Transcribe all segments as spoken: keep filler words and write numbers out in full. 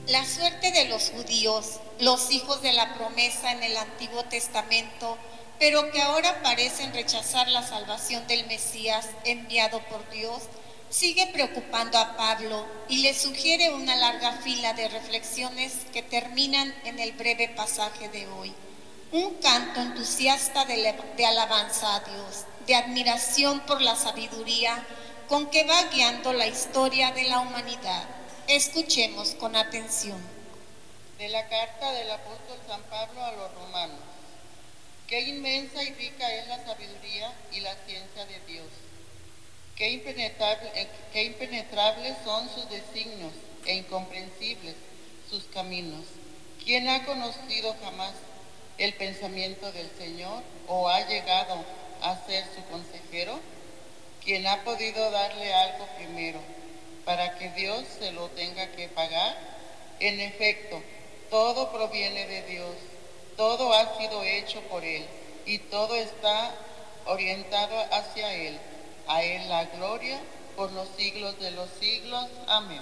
La suerte de los judíos, los hijos de la promesa en el Antiguo Testamento, pero que ahora parecen rechazar la salvación del Mesías enviado por Dios, sigue preocupando a Pablo y le sugiere una larga fila de reflexiones que terminan en el breve pasaje de hoy. Un canto entusiasta de, de alabanza a Dios, de admiración por la sabiduría con que va guiando la historia de la humanidad. Escuchemos con atención. De la carta del apóstol San Pablo a los romanos. Qué inmensa y rica es la sabiduría y la ciencia de Dios. Qué impenetrable, qué impenetrables son sus designios e incomprensibles sus caminos. ¿Quién ha conocido jamás el pensamiento del Señor o ha llegado a ser su consejero? ¿Quién ha podido darle algo primero para que Dios se lo tenga que pagar? En efecto, todo proviene de Dios, todo ha sido hecho por Él y todo está orientado hacia Él. A Él la gloria por los siglos de los siglos. Amén.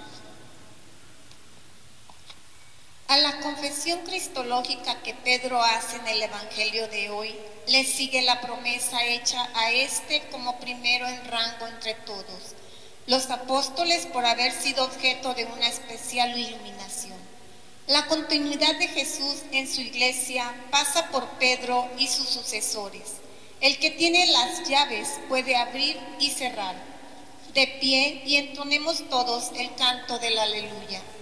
A la confesión cristológica que Pedro hace en el Evangelio de hoy, le sigue la promesa hecha a este como primero en rango entre todos, los apóstoles por haber sido objeto de una especial iluminación. La continuidad de Jesús en su iglesia pasa por Pedro y sus sucesores. El que tiene las llaves puede abrir y cerrar. De pie y entonemos todos el canto del aleluya.